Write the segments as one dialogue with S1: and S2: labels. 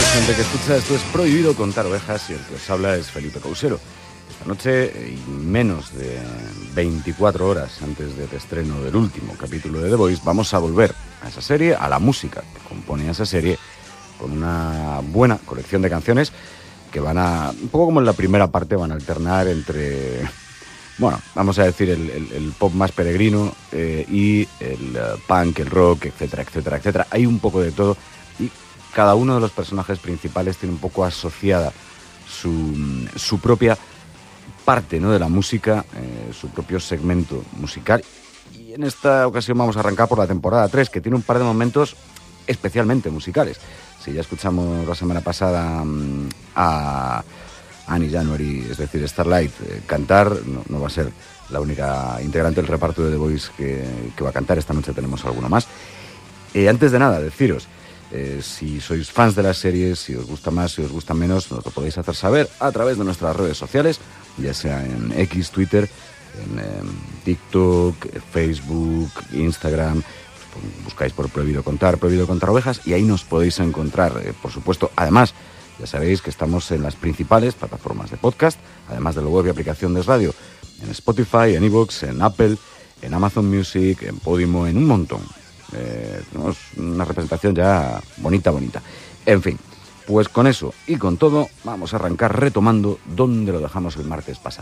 S1: gente que escucha, esto es Prohibido Contar Ovejas y el que os habla es Felipe Couselo. Esta noche, y menos de 24 horas antes del estreno del último capítulo de The Voice, vamos a volver a esa serie, a la música que compone esa serie, con una buena colección de canciones que van a, un poco como en la primera parte, van a alternar entre, bueno, vamos a decir el pop más peregrino y el punk, el rock, etcétera, etcétera, etcétera. Hay un poco de todo y cada uno de los personajes principales tiene un poco asociada su propia parte, ¿no?, de la música, su propio segmento musical. Y en esta ocasión vamos a arrancar por la temporada 3, que tiene un par de momentos especialmente musicales. Si ya escuchamos la semana pasada a Annie January, es decir, Starlight, cantar, no va a ser la única integrante del reparto de The Voice que va a cantar. Esta noche tenemos alguna más. Antes de nada, deciros, si sois fans de las series, si os gusta más, si os gusta menos, nos lo podéis hacer saber a través de nuestras redes sociales, ya sea en X, Twitter, en TikTok, Facebook, Instagram. Buscáis por Prohibido Contar Ovejas, y ahí nos podéis encontrar, por supuesto. Además, ya sabéis que estamos en las principales plataformas de podcast, además de la web y aplicación de radio, en Spotify, en iVoox, en Apple, en Amazon Music, en Podimo, en un montón. Tenemos una representación ya bonita. En fin, pues con eso y con todo vamos a arrancar retomando donde lo dejamos el martes pasado.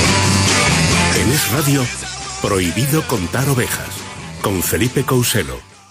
S2: En Es Radio, Prohibido Contar Ovejas, con Felipe Couselo.